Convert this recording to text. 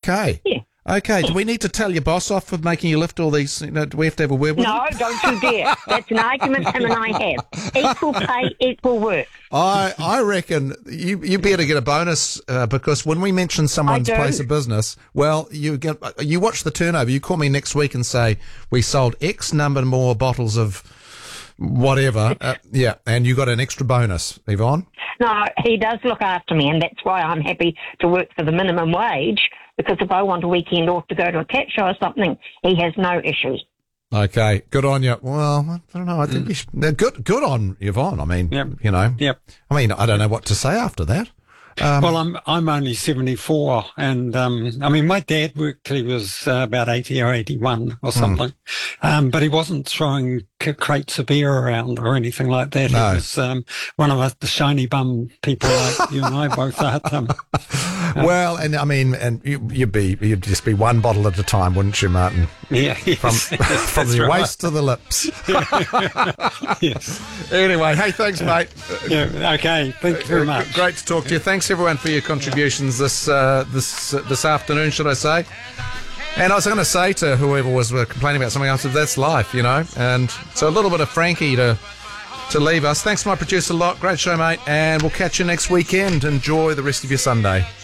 Okay. Yeah. Okay. Do we need to tell your boss off for making you lift all these? Do we have to have a word with him? No, don't you dare. That's an argument him and I have. Equal pay, equal work. I reckon you better get a bonus because when we mention someone's I do. place of business, well, you watch the turnover. You call me next week and say we sold X number more bottles of whatever, and you got an extra bonus, Yvonne. No, he does look after me, and that's why I'm happy to work for the minimum wage, because if I want a weekend off to go to a cat show or something, he has no issues. Okay, good on you. Well, I don't know. I think you should, good on Yvonne. I mean, you know. Yep. I mean, I don't know what to say after that. Well, I'm only 74, and I mean, my dad worked till he was about 80 or 81 or something, but he wasn't throwing crates of beer around or anything like that. No. He was one of us, the shiny bum people like you and I both are. Well, and I mean, and you'd just be one bottle at a time, wouldn't you, Martin? Yeah, From the waist to the lips. Yes. Anyway, hey, thanks, mate. Yeah. Okay. Thank you very much. Great to talk to you. Thanks everyone for your contributions this afternoon, should I say? And I was going to say to whoever was complaining about something else, that's life, you know. And so a little bit of Frankie to leave us. Thanks to my producer, Lot. Great show, mate. And we'll catch you next weekend. Enjoy the rest of your Sunday.